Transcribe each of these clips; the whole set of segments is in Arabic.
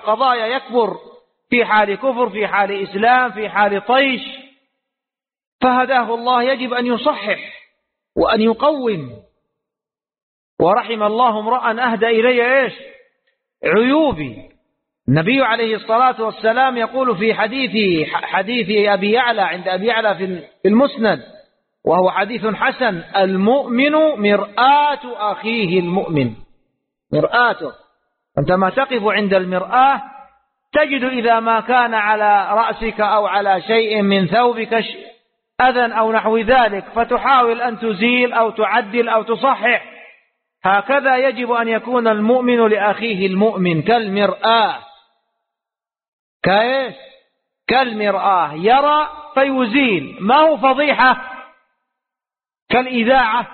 قضايا يكبر في حال كفر، في حال إسلام، في حال طيش، فهداه الله يجب أن يصحح وأن يقوم. ورحم الله امرأ أهدى إلي إيش؟ عيوبي. النبي عليه الصلاة والسلام يقول في حديث أبي يعلى عند أبي يعلى في المسند، وهو حديث حسن: المؤمن مرآة أخيه المؤمن. مرآته، أنت ما تقف عند المرآة تجد إذا ما كان على رأسك أو على شيء من ثوبك أذى أو نحو ذلك فتحاول أن تزيل أو تعدل أو تصحح. هكذا يجب أن يكون المؤمن لأخيه المؤمن كالمرآة. كايش؟ كالمرآة، يرى فيزيل، ما هو فضيحة كالإذاعة.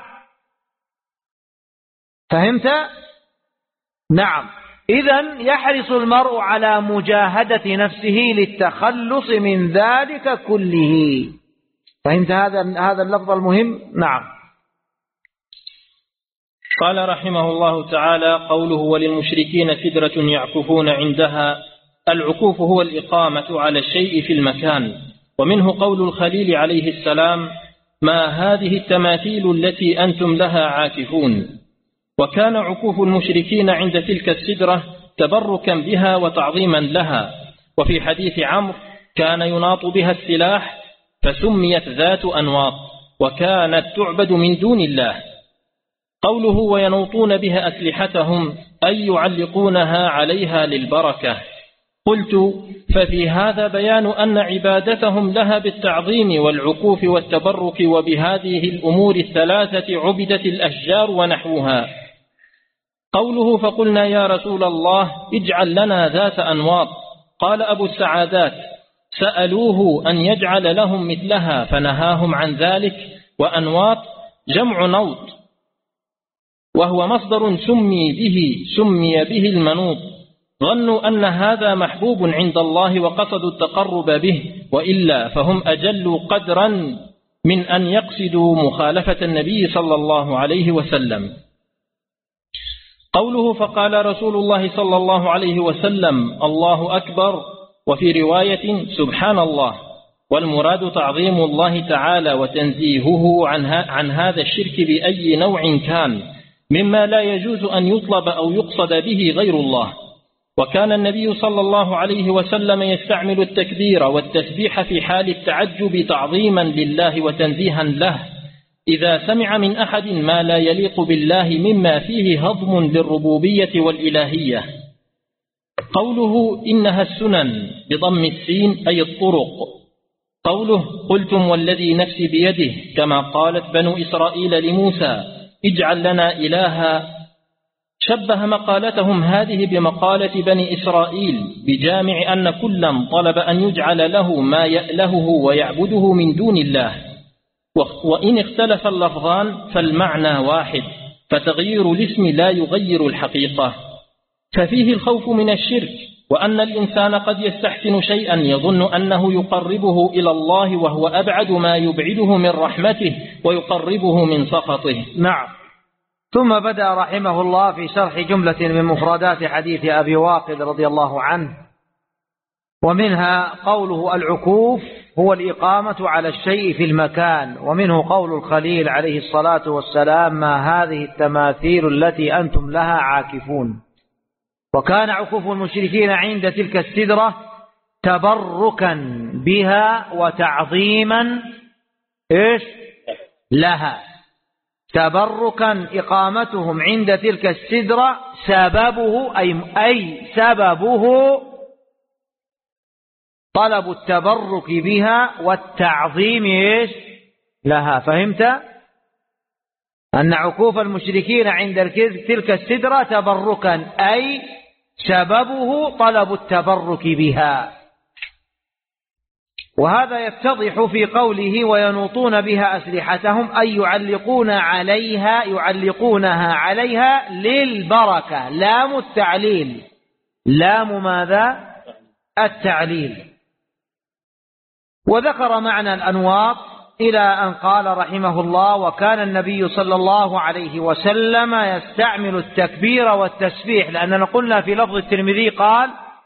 فهمت؟ نعم. إذن يحرص المرء على مجاهدة نفسه للتخلص من ذلك كله. فهمت هذا اللفظ المهم؟ نعم. قال رحمه الله تعالى: قوله وللمشركين سدرة يعكفون عندها. العكوف هو الإقامة على الشيء في المكان، ومنه قول الخليل عليه السلام: ما هذه التماثيل التي أنتم لها عاكفون. وكان عكوف المشركين عند تلك السدرة تبركا بها وتعظيما لها. وفي حديث عمرو: كان يناط بها السلاح فسميت ذات أنواط، وكانت تعبد من دون الله. قوله وينوطون بها أسلحتهم أي يعلقونها عليها للبركة. قلت: ففي هذا بيان أن عبادتهم لها بالتعظيم والعكوف والتبرك، وبهذه الأمور الثلاثة عبدت الأشجار ونحوها. قوله فقلنا يا رسول الله اجعل لنا ذات أنواط. قال أبو السعادات: سألوه أن يجعل لهم مثلها فنهاهم عن ذلك. وأنواط جمع نوط، وهو مصدر سمي به المنوط. ظنوا أن هذا محبوب عند الله وقصدوا التقرب به، وإلا فهم أجل قدرا من أن يقصدوا مخالفة النبي صلى الله عليه وسلم. قوله فقال رسول الله صلى الله عليه وسلم الله أكبر، وفي رواية سبحان الله. والمراد تعظيم الله تعالى وتنزيهه عن هذا الشرك بأي نوع كان، مما لا يجوز أن يطلب أو يقصد به غير الله. وكان النبي صلى الله عليه وسلم يستعمل التكبير والتسبيح في حال التعجب تعظيما لله وتنزيها له، إذا سمع من أحد ما لا يليق بالله مما فيه هضم للربوبية والإلهية. قوله إنها السنن بضم السين أي الطرق. قوله قلتم والذي نفسي بيده، كما قالت بنو إسرائيل لموسى اجعل لنا إلها. شبه مقالتهم هذه بمقالة بني إسرائيل، بجامع أن كلا طلب أن يجعل له ما يألهه ويعبده من دون الله. وإن اختلف اللفظان فالمعنى واحد، فتغيير الاسم لا يغير الحقيقة. ففيه الخوف من الشرك، وأن الإنسان قد يستحسن شيئا يظن أنه يقربه إلى الله، وهو أبعد ما يبعده من رحمته ويقربه من سخطه. نعم. ثم بدأ رحمه الله في شرح جملة من مفردات حديث أبي واقد رضي الله عنه، ومنها قوله العكوف هو الإقامة على الشيء في المكان، ومنه قول الخليل عليه الصلاة والسلام ما هذه التماثيل التي أنتم لها عاكفون. وكان عكوف المشركين عند تلك السدرة تبركا بها وتعظيما لها. تبركا إقامتهم عند تلك السدرة سببه أي سببه طلب التبرك بها والتعظيم لها. فهمت أن عكوف المشركين عند تلك السدرة تبركا أي سببه طلب التبرك بها. وهذا يتضح في قوله وينوطون بها أسلحتهم أي يعلقونها عليها للبركة. لام التعليل، لام ماذا؟ التعليل. وذكر معنى الأنواط إلى أن قال رحمه الله وكان النبي صلى الله عليه وسلم يستعمل التكبير والتسبيح، لأننا قلنا في لفظ الترمذي قال